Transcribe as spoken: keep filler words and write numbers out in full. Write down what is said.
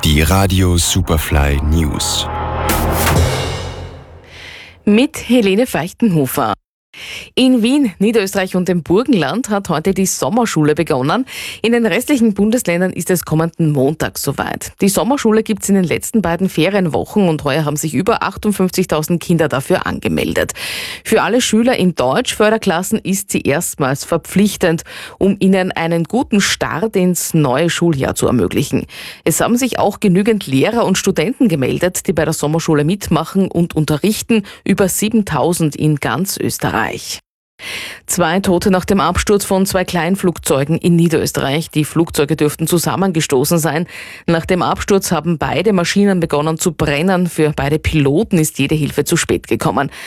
Die Radio Superfly News. Mit Helene Feichtenhofer. In Wien, Niederösterreich und dem Burgenland hat heute die Sommerschule begonnen. In den restlichen Bundesländern ist es kommenden Montag soweit. Die Sommerschule gibt es in den letzten beiden Ferienwochen und heuer haben sich über achtundfünfzigtausend Kinder dafür angemeldet. Für alle Schüler in Deutsch-Förderklassen ist sie erstmals verpflichtend, um ihnen einen guten Start ins neue Schuljahr zu ermöglichen. Es haben sich auch genügend Lehrer und Studenten gemeldet, die bei der Sommerschule mitmachen und unterrichten, über siebentausend in ganz Österreich. Zwei Tote nach dem Absturz von zwei Kleinflugzeugen in Niederösterreich. Die Flugzeuge dürften zusammengestoßen sein. Nach dem Absturz haben beide Maschinen begonnen zu brennen. Für beide Piloten ist jede Hilfe zu spät gekommen.